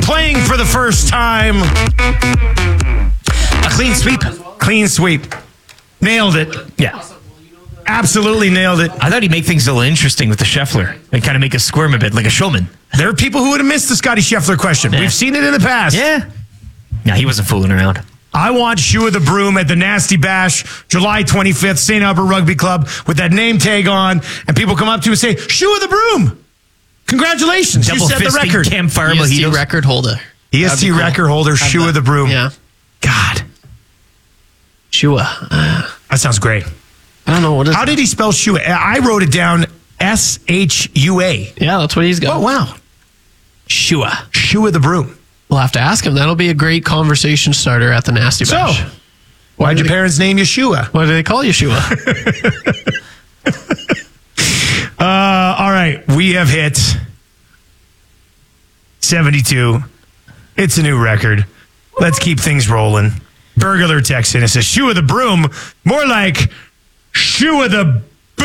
playing for the first time. A clean sweep. Clean sweep. Nailed it. Yeah. Absolutely nailed it. I thought he'd make things a little interesting with the Scheffler and kind of make us squirm a bit like a showman. There are people who would have missed the Scotty Scheffler question. Yeah. We've seen it in the past. Yeah. No, he wasn't fooling around. I want Shua the Broom at the Nasty Bash, July 25th, St. Albert Rugby Club, with that name tag on, and people come up to you and say, Shua the Broom! Congratulations, Double you set the fisting record. campfire EST mojitos. record holder. EST record holder, Shua the Broom. Yeah. God, Shua. that sounds great. I don't know what is. How did he spell Shua? I wrote it down S-H-U-A. Yeah, that's what he's got. Oh, wow. Shua. Shua the Broom. We'll have to ask him. That'll be a great conversation starter at the Nasty Bash. So, why'd your parents name you Shua? Why do they call you Shua? All right, we have hit 72. It's a new record. Let's keep things rolling. Burglar texts in and says, Shua the Broom, more like Shua the